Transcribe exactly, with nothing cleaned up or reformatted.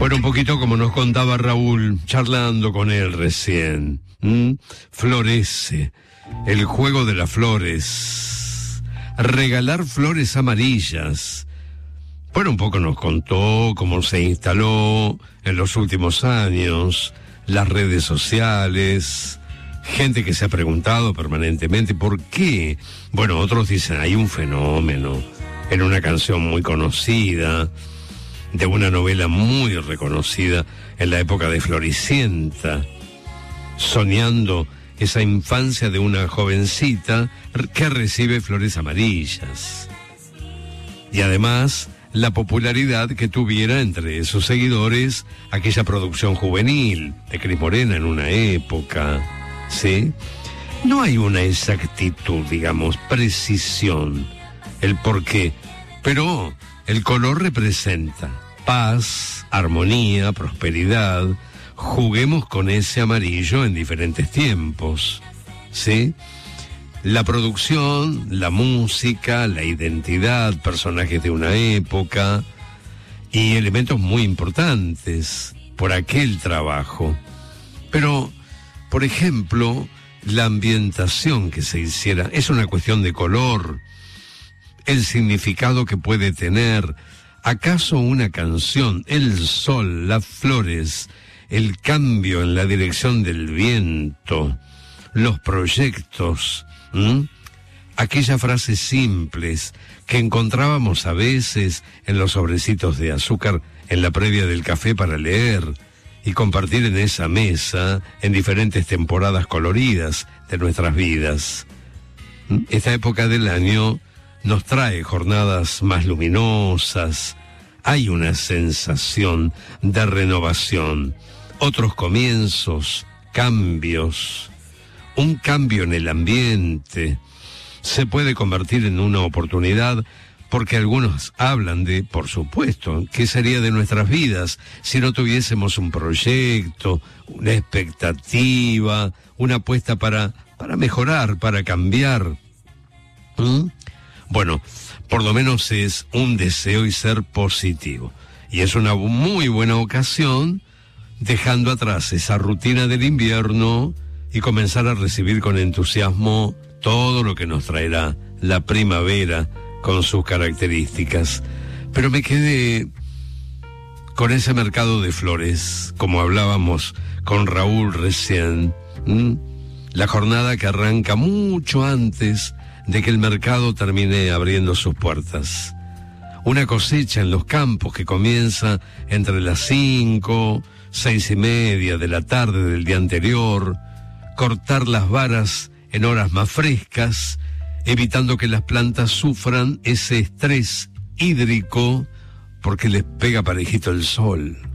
Bueno, un poquito como nos contaba Raúl, charlando con él recién. ¿Mm? Florece, el juego de las flores. Regalar flores amarillas. Bueno, un poco nos contó cómo se instaló en los últimos años, las redes sociales, gente que se ha preguntado permanentemente por qué. Bueno, otros dicen, hay un fenómeno en una canción muy conocida, de una novela muy reconocida en la época de Floricienta, soñando esa infancia de una jovencita que recibe flores amarillas. Y además, la popularidad que tuviera entre sus seguidores aquella producción juvenil de Cris Morena en una época, ¿sí? No hay una exactitud, digamos, precisión, el porqué, pero el color representa paz, armonía, prosperidad. Juguemos con ese amarillo en diferentes tiempos, ¿sí? La producción, la música, la identidad, personajes de una época y elementos muy importantes por aquel trabajo. Pero, por ejemplo, la ambientación que se hiciera es una cuestión de color, el significado que puede tener. ¿Acaso una canción, el sol, las flores, el cambio en la dirección del viento, los proyectos, ¿m? aquellas frases simples que encontrábamos a veces en los sobrecitos de azúcar en la previa del café para leer y compartir en esa mesa en diferentes temporadas coloridas de nuestras vidas? Esta época del año nos trae jornadas más luminosas, hay una sensación de renovación, otros comienzos, cambios, un cambio en el ambiente se puede convertir en una oportunidad porque algunos hablan de, por supuesto, ¿qué sería de nuestras vidas si no tuviésemos un proyecto, una expectativa, una apuesta para, para mejorar, para cambiar? ¿Mm? Bueno, por lo menos es un deseo y ser positivo. Y es una muy buena ocasión, dejando atrás esa rutina del invierno y comenzar a recibir con entusiasmo todo lo que nos traerá la primavera con sus características. Pero me quedé con ese mercado de flores, como hablábamos con Raúl recién. ¿Mm? La jornada que arranca mucho antes de que el mercado termine abriendo sus puertas. Una cosecha en los campos que comienza entre las cinco, seis y media de la tarde del día anterior, cortar las varas en horas más frescas, evitando que las plantas sufran ese estrés hídrico porque les pega parejito el sol.